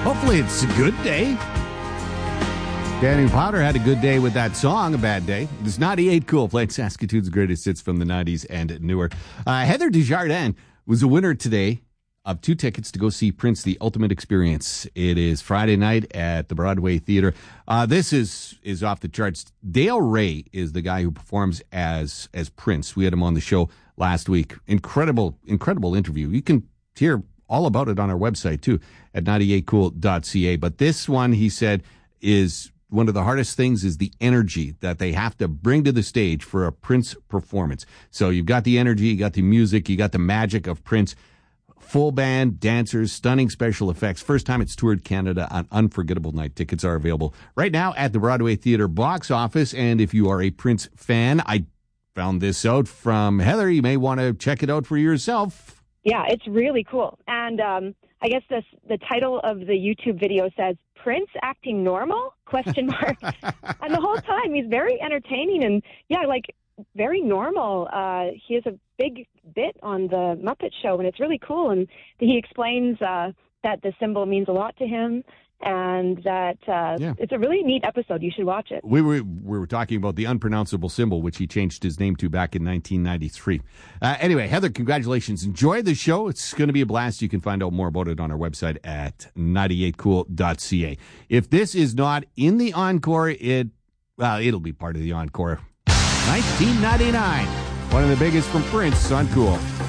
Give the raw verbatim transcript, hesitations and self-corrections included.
Hopefully it's a good day. Danny Powder had a good day with that song, A Bad Day. It's ninety-eight Cool, playing Saskatoon's greatest hits from the nineties and newer. Uh, Heather Desjardins was a winner today of two tickets to go see Prince, The Ultimate Experience. It is Friday night at the Broadway Theater. Uh, this is is off the charts. Dale Ray is the guy who performs as as Prince. We had him on the show last week. Incredible, incredible interview. You can hear all about it on our website, too, at ninety-eight cool dot c a. But this one, he said, is one of the hardest things is the energy that they have to bring to the stage for a Prince performance. So you've got the energy, you got the music, you got the magic of Prince. Full band, dancers, stunning special effects. First time it's toured Canada on Unforgettable Night. Tickets are available right now at the Broadway Theater box office. And if you are a Prince fan, I found this out from Heather. You may want to check it out for yourself. Yeah, it's really cool. And um, I guess this, the title of the YouTube video says, Prince acting normal? Question mark. And the whole time he's very entertaining and, yeah, like very normal. Uh, he has a big bit on the Muppet Show, and it's really cool. And he explains uh, that the symbol means a lot to him, and that uh, yeah. it's a really neat episode. You should watch it. We were we were talking about the unpronounceable symbol, which he changed his name to back in nineteen ninety-three. Uh, anyway, Heather, congratulations. Enjoy the show. It's going to be a blast. You can find out more about it on our website at ninety-eight cool dot c a. If this is not in the encore, it well, it'll be part of the encore. nineteen ninety-nine. One of the biggest from Prince on Cool.